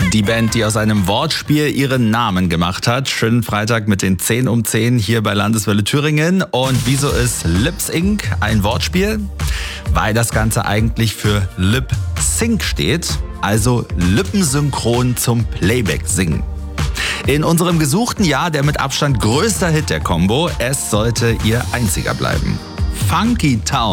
Die Band, die aus einem Wortspiel ihren Namen gemacht hat. Schönen Freitag mit den 10 um 10 hier bei Landeswelle Thüringen. Und wieso ist Lip Sync ein Wortspiel? Weil das Ganze eigentlich für Lip Sync steht, also lippensynchron zum Playback singen. In unserem gesuchten Jahr der mit Abstand größter Hit der Combo, es sollte ihr einziger bleiben. Funky Town.